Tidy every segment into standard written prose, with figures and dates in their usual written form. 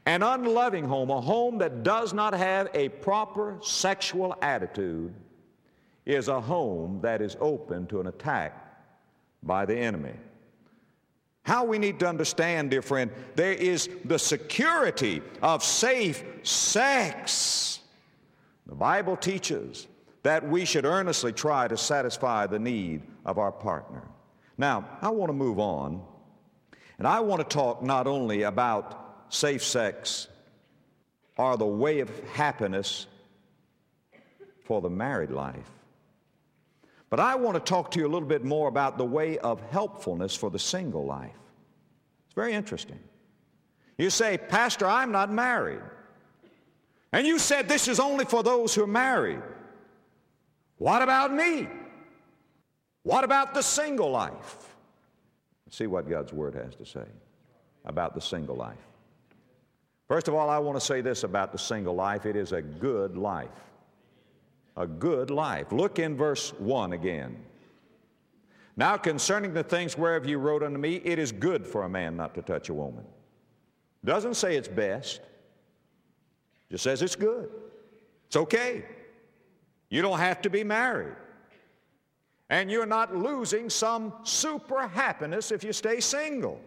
An unloving home, a home that does not have a proper sexual attitude, is a home that is open to an attack by the enemy. How we need to understand, dear friend, there is the security of safe sex. The Bible teaches that we should earnestly try to satisfy the need of our partner. Now, I want to move on, and I want to talk not only about safe sex or the way of happiness for the married life, but I want to talk to you a little bit more about the way of helpfulness for the single life. It's very interesting. You say, Pastor, I'm not married. And you said this is only for those who are married. What about me? What about the single life? Let's see what God's Word has to say about the single life. First of all, I want to say this about the single life. It is a good life. A good life. Look in verse 1 again. Now concerning the things whereof you wrote unto me, it is good for a man not to touch a woman. Doesn't say it's best. Just says it's good. It's okay. You don't have to be married. And you're not losing some super happiness if you stay single.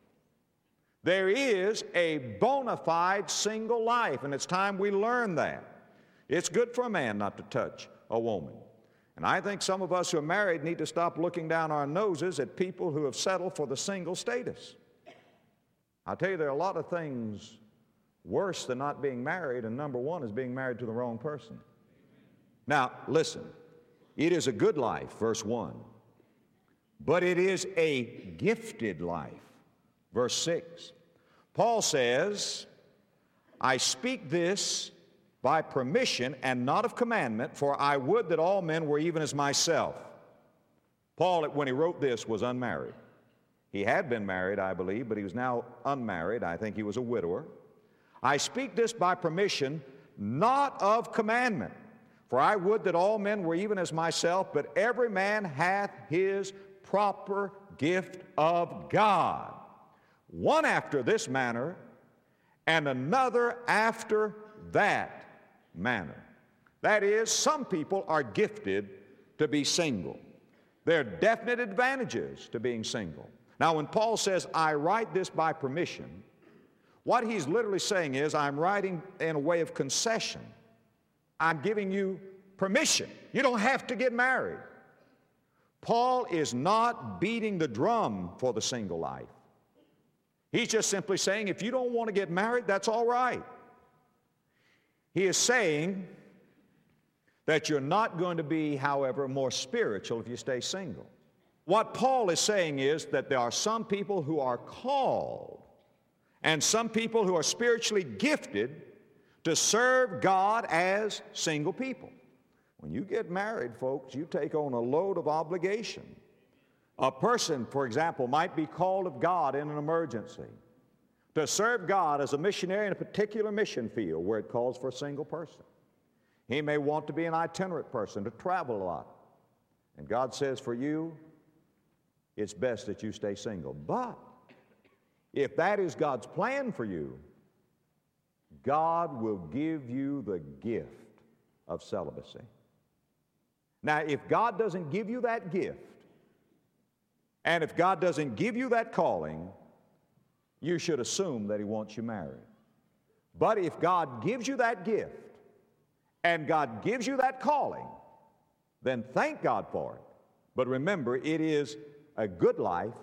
There is a bona fide single life, and it's time we learn that. It's good for a man not to touch a woman. And I think some of us who are married need to stop looking down our noses at people who have settled for the single status. I'll tell you, there are a lot of things worse than not being married, and number one is being married to the wrong person. Now, listen, it is a good life, verse 1, but it is a gifted life. Verse 6, Paul says, I speak this by permission and not of commandment, for I would that all men were even as myself. Paul, when he wrote this, was unmarried. He had been married, I believe, but he was now unmarried. I think he was a widower. I speak this by permission, not of commandment, for I would that all men were even as myself, but every man hath his proper gift of God. One after this manner, and another after that manner. That is, some people are gifted to be single. There are definite advantages to being single. Now, when Paul says, I write this by permission, what he's literally saying is, I'm writing in a way of concession. I'm giving you permission. You don't have to get married. Paul is not beating the drum for the single life. He's just simply saying, if you don't want to get married, that's all right. He is saying that you're not going to be, however, more spiritual if you stay single. What Paul is saying is that there are some people who are called and some people who are spiritually gifted to serve God as single people. When you get married, folks, you take on a load of obligation. A person, for example, might be called of God in an emergency to serve God as a missionary in a particular mission field where it calls for a single person. He may want to be an itinerant person, to travel a lot. And God says for you, it's best that you stay single. But if that is God's plan for you, God will give you the gift of celibacy. Now, if God doesn't give you that gift, and if God doesn't give you that calling, you should assume that He wants you married. But if God gives you that gift, and God gives you that calling, then thank God for it. But remember, it is a good life.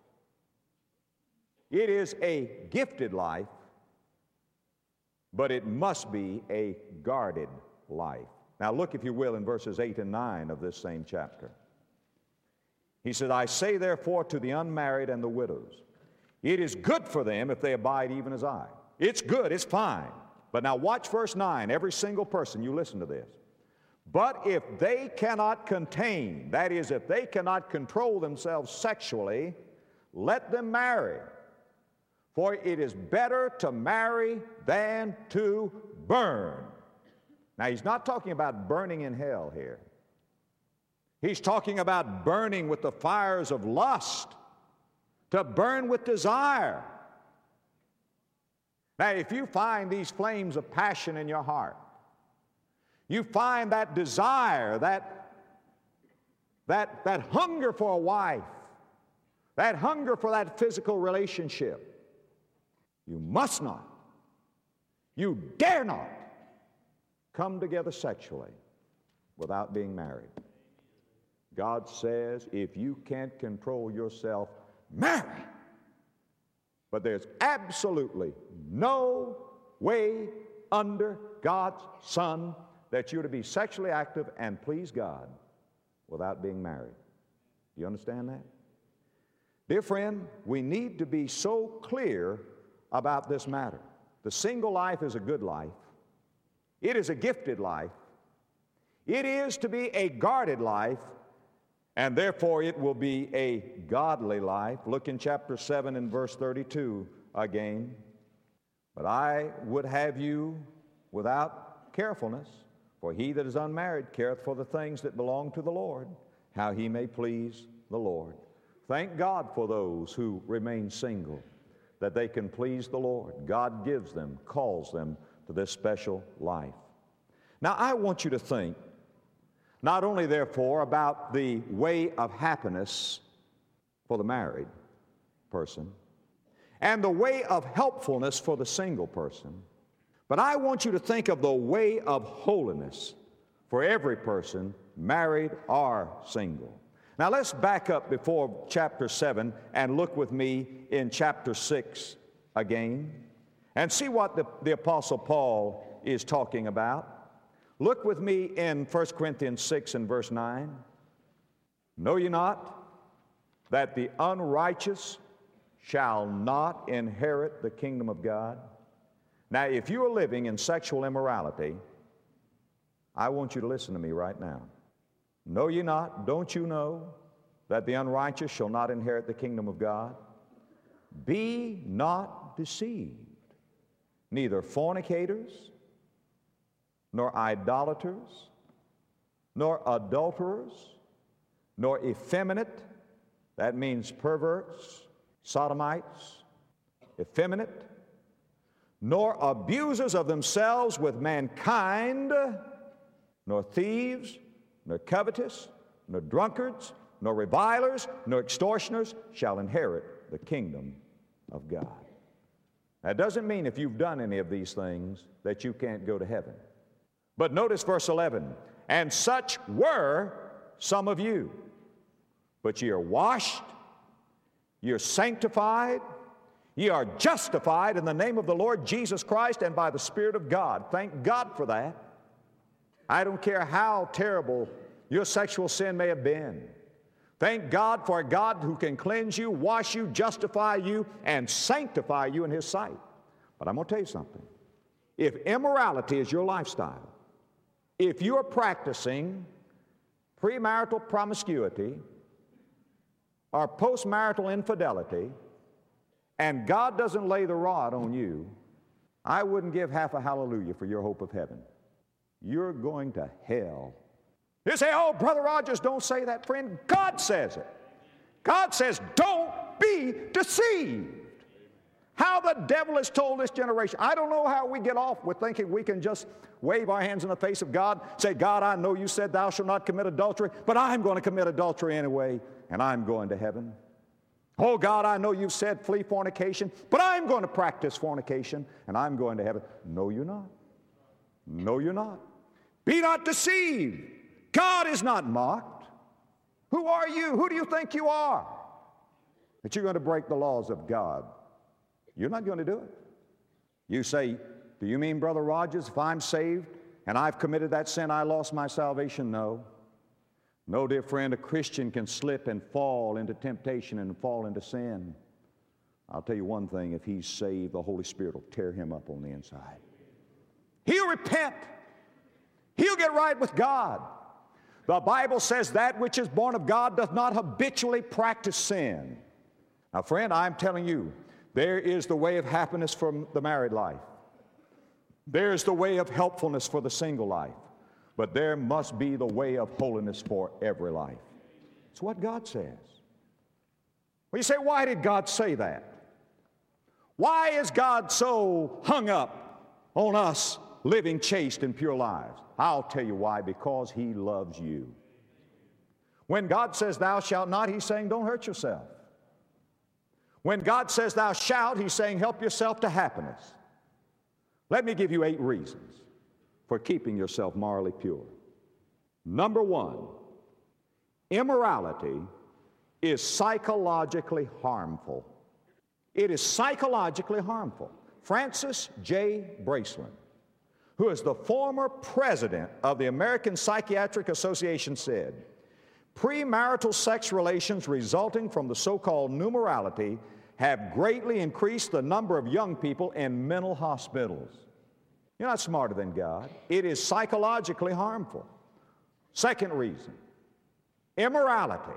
It is a gifted life, but it must be a guarded life. Now look, if you will, in verses 8 and 9 of this same chapter. He said, I say therefore to the unmarried and the widows, it is good for them if they abide even as I. It's good, it's fine. But now watch verse 9. Every single person, you listen to this. But if they cannot contain, that is, if they cannot control themselves sexually, let them marry. For it is better to marry than to burn. Now, he's not talking about burning in hell here. He's talking about burning with the fires of lust, to burn with desire. Now, if you find these flames of passion in your heart, you find that desire, that hunger for a wife, that hunger for that physical relationship, you must not, you dare not come together sexually without being married. God says if you can't control yourself, marry. But there's absolutely no way under God's sun that you're to be sexually active and please God without being married. Do you understand that? Dear friend, we need to be so clear about this matter. The single life is a good life. It is a gifted life. It is to be a guarded life, and therefore it will be a godly life. Look in chapter 7 and verse 32 again. But I would have you without carefulness, for he that is unmarried careth for the things that belong to the Lord, how he may please the Lord. Thank God for those who remain single, that they can please the Lord. God gives them, calls them to this special life. Now I want you to think not only, therefore, about the way of happiness for the married person and the way of helpfulness for the single person, but I want you to think of the way of holiness for every person, married or single. Now let's back up before chapter 7 and look with me in chapter 6 again and see what the Apostle Paul is talking about. Look with me in 1 Corinthians 6 and verse 9. Know ye not that the unrighteous shall not inherit the kingdom of God? Now, if you are living in sexual immorality, I want you to listen to me right now. Know ye not, don't you know, that the unrighteous shall not inherit the kingdom of God? Be not deceived, neither fornicators, nor idolaters, nor adulterers, nor effeminate, that means perverts, sodomites, effeminate, nor abusers of themselves with mankind, nor thieves, nor covetous, nor drunkards, nor revilers, nor extortioners shall inherit the kingdom of God. That doesn't mean if you've done any of these things that you can't go to heaven. But notice verse 11, and such were some of you, but ye are washed, ye are sanctified, ye are justified in the name of the Lord Jesus Christ and by the Spirit of God. Thank God for that. I don't care how terrible your sexual sin may have been. Thank God for a God who can cleanse you, wash you, justify you, and sanctify you in His sight. But I'm going to tell you something. If immorality is your lifestyle, if you are practicing premarital promiscuity or postmarital infidelity, and God doesn't lay the rod on you, I wouldn't give half a hallelujah for your hope of heaven. You're going to hell. You say, oh, Brother Rogers, don't say that, friend. God says it. God says, don't be deceived. How the devil has told this generation. I don't know how we get off with thinking we can just wave our hands in the face of God, say, God, I know you said thou shalt not commit adultery, but I'm going to commit adultery anyway, and I'm going to heaven. Oh, God, I know you've said flee fornication, but I'm going to practice fornication, and I'm going to heaven. No, you're not. No, you're not. Be not deceived. God is not mocked. Who are you? Who do you think you are? That you're going to break the laws of God. You're not going to do it. You say, do you mean, Brother Rogers, if I'm saved and I've committed that sin, I lost my salvation? No. No, dear friend, a Christian can slip and fall into temptation and fall into sin. I'll tell you one thing, if he's saved, the Holy Spirit will tear him up on the inside. He'll repent. He'll get right with God. The Bible says that which is born of God doth not habitually practice sin. Now, friend, I'm telling you, there is the way of happiness for the married life. There's the way of helpfulness for the single life. But there must be the way of holiness for every life. It's what God says. Well, you say, why did God say that? Why is God so hung up on us living chaste and pure lives? I'll tell you why. Because He loves you. When God says thou shalt not, He's saying don't hurt yourself. When God says thou shalt, He's saying help yourself to happiness. Let me give you 8 reasons for keeping yourself morally pure. Number 1, immorality is psychologically harmful. It is psychologically harmful. Francis J. Braceland, who is the former president of the American Psychiatric Association, said, premarital sex relations resulting from the so-called new morality have greatly increased the number of young people in mental hospitals. You're not smarter than God. It is psychologically harmful. Second reason, immorality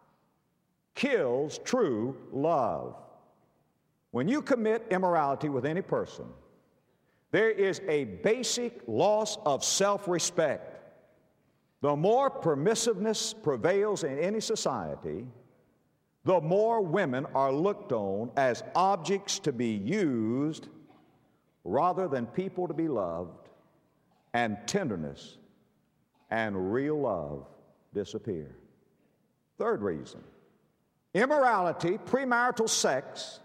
kills true love. When you commit immorality with any person, there is a basic loss of self-respect. The more permissiveness prevails in any society, the more women are looked on as objects to be used rather than people to be loved, and tenderness and real love disappear. Third reason, immorality, premarital sex,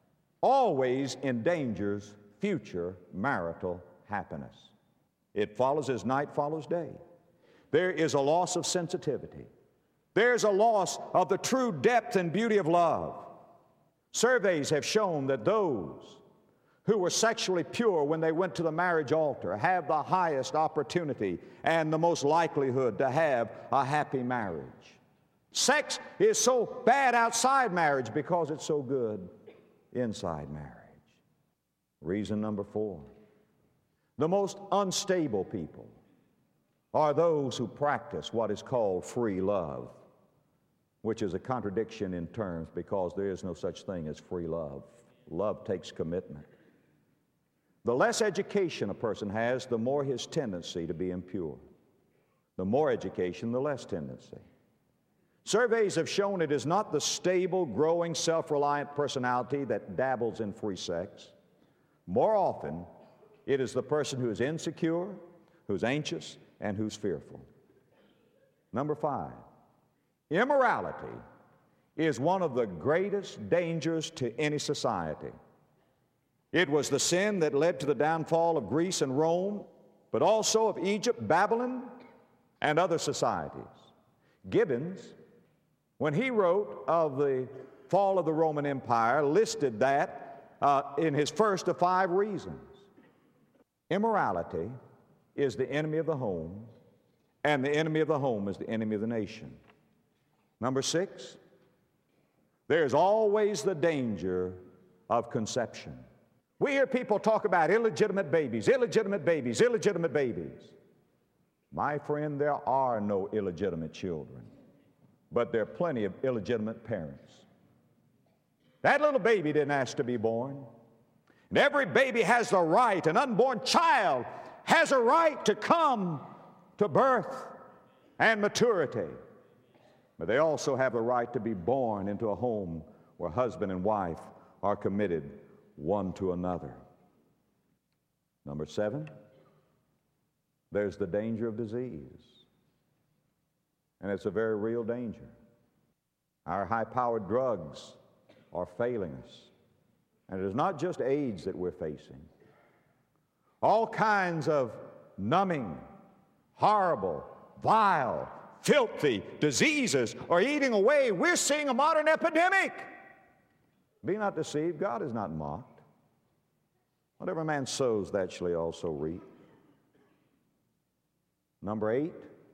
always endangers future marital happiness. It follows as night follows day. There is a loss of sensitivity. There's a loss of the true depth and beauty of love. Surveys have shown that those who were sexually pure when they went to the marriage altar have the highest opportunity and the most likelihood to have a happy marriage. Sex is so bad outside marriage because it's so good inside marriage. Reason number 4, the most unstable people are those who practice what is called free love, which is a contradiction in terms because there is no such thing as free love. Love takes commitment. The less education a person has, the more his tendency to be impure. The more education, the less tendency. Surveys have shown it is not the stable, growing, self-reliant personality that dabbles in free sex. More often, it is the person who is insecure, who's anxious, and who's fearful. Number 5, immorality is one of the greatest dangers to any society. It was the sin that led to the downfall of Greece and Rome, but also of Egypt, Babylon, and other societies. Gibbons, when he wrote of the fall of the Roman Empire, listed that in his first of 5 reasons. Immorality is the enemy of the home, and the enemy of the home is the enemy of the nation. Number 6, there's always the danger of conception. We hear people talk about illegitimate babies, illegitimate babies, illegitimate babies. My friend, there are no illegitimate children, but there are plenty of illegitimate parents. That little baby didn't ask to be born. And every baby has the right, an unborn child has a right to come to birth and maturity. But they also have the right to be born into a home where husband and wife are committed one to another. Number 7, there's the danger of disease. And it's a very real danger. Our high-powered drugs are failing us. And it is not just AIDS that we're facing. All kinds of numbing, horrible, vile, filthy diseases are eating away. We're seeing a modern epidemic. Be not deceived, God is not mocked. Whatever man sows, that shall he also reap. Number 8,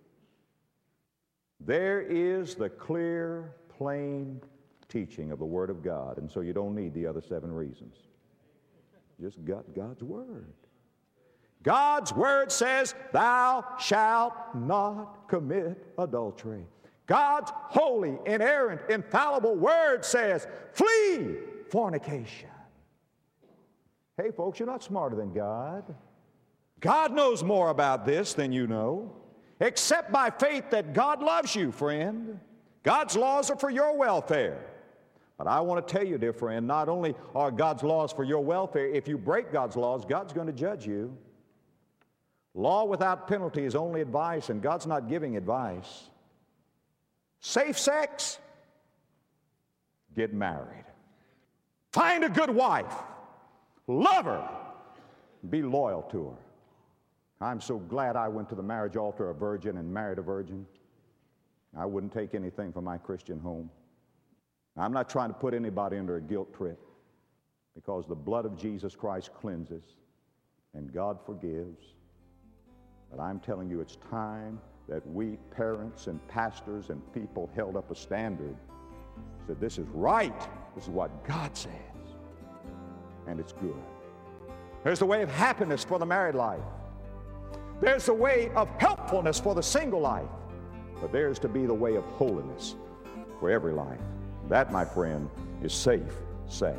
there is the clear, plain teaching of the Word of God, and so you don't need the other 7 reasons. Just got God's Word. God's Word says, thou shalt not commit adultery. God's holy, inerrant, infallible Word says, flee fornication. Hey, folks, you're not smarter than God. God knows more about this than you know. Accept by faith that God loves you, friend. God's laws are for your welfare. But I want to tell you, dear friend, not only are God's laws for your welfare, if you break God's laws, God's going to judge you. Law without penalty is only advice, and God's not giving advice. Safe sex, get married. Find a good wife. Love her. Be loyal to her. I'm so glad I went to the marriage altar a virgin and married a virgin. I wouldn't take anything from my Christian home. I'm not trying to put anybody under a guilt trip, because the blood of Jesus Christ cleanses and God forgives. But I'm telling you, it's time that we parents and pastors and people held up a standard, said this is right, this is what God says, and it's good. There's the way of happiness for the married life. There's the way of helpfulness for the single life. But there's to be the way of holiness for every life. That, my friend, is safe sex.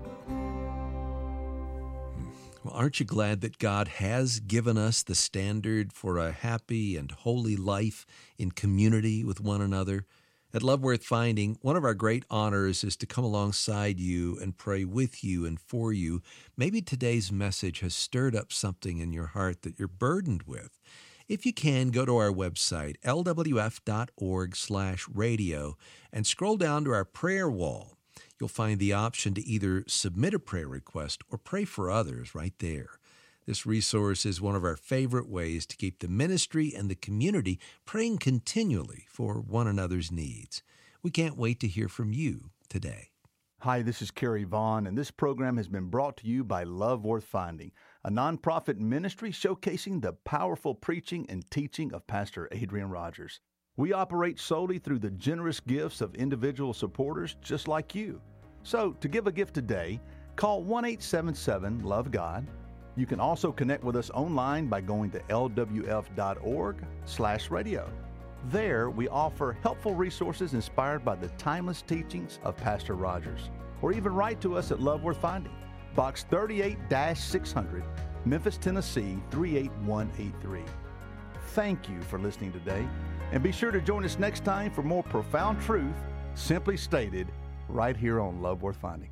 Well, aren't you glad that God has given us the standard for a happy and holy life in community with one another? At Love Worth Finding, one of our great honors is to come alongside you and pray with you and for you. Maybe today's message has stirred up something in your heart that you're burdened with. If you can, go to our website, lwf.org/radio, and scroll down to our prayer wall. You'll find the option to either submit a prayer request or pray for others right there. This resource is one of our favorite ways to keep the ministry and the community praying continually for one another's needs. We can't wait to hear from you today. Hi, this is Kerry Vaughn, and this program has been brought to you by Love Worth Finding, a nonprofit ministry showcasing the powerful preaching and teaching of Pastor Adrian Rogers. We operate solely through the generous gifts of individual supporters just like you. So, to give a gift today, call 1-877-LOVE-GOD. You can also connect with us online by going to lwf.org/radio. There, we offer helpful resources inspired by the timeless teachings of Pastor Rogers. Or even write to us at Love Worth Finding, Box 38-600, Memphis, Tennessee 38183. Thank you for listening today, and be sure to join us next time for more profound truth, simply stated, right here on Love Worth Finding.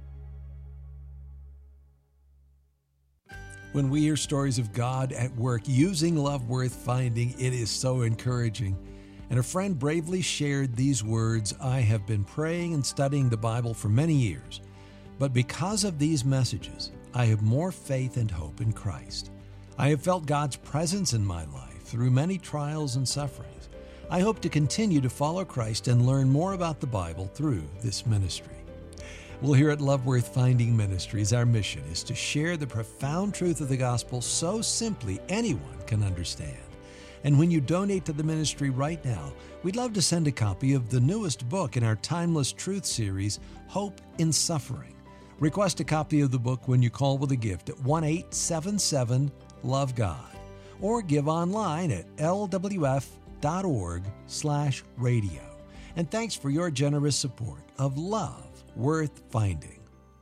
When we hear stories of God at work using Love Worth Finding, it is so encouraging. And a friend bravely shared these words, "I have been praying and studying the Bible for many years, but because of these messages, I have more faith and hope in Christ. I have felt God's presence in my life through many trials and sufferings. I hope to continue to follow Christ and learn more about the Bible through this ministry." Well, here at Love Worth Finding Ministries, our mission is to share the profound truth of the gospel so simply anyone can understand. And when you donate to the ministry right now, we'd love to send a copy of the newest book in our Timeless Truth series, Hope in Suffering. Request a copy of the book when you call with a gift at 1-877-LOVE-GOD or give online at lwf.org/radio. And thanks for your generous support of Love Worth Finding.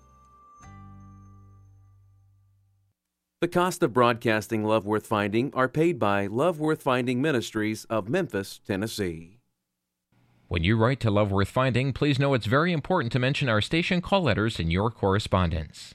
The cost of broadcasting Love Worth Finding are paid by Love Worth Finding Ministries of Memphis, Tennessee. When you write to Love Worth Finding, please know it's very important to mention our station call letters in your correspondence.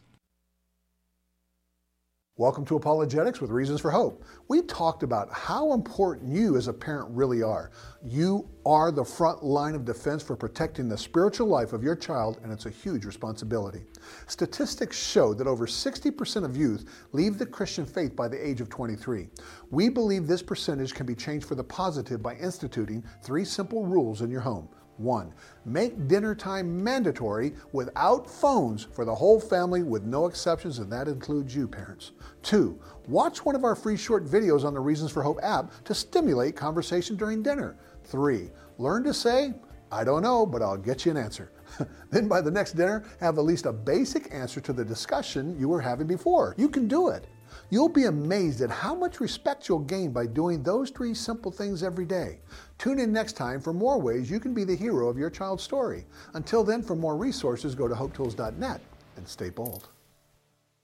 Welcome to Apologetics with Reasons for Hope. We talked about how important you as a parent really are. You are the front line of defense for protecting the spiritual life of your child, and it's a huge responsibility. Statistics show that over 60% of youth leave the Christian faith by the age of 23. We believe this percentage can be changed for the positive by instituting 3 simple rules in your home. 1. Make dinner time mandatory without phones for the whole family with no exceptions, and that includes you, parents. 2. Watch one of our free short videos on the Reasons for Hope app to stimulate conversation during dinner. 3. Learn to say, "I don't know, but I'll get you an answer." Then by the next dinner, have at least a basic answer to the discussion you were having before. You can do it. You'll be amazed at how much respect you'll gain by doing those 3 simple things every day. Tune in next time for more ways you can be the hero of your child's story. Until then, for more resources, go to hopetools.net and stay bold.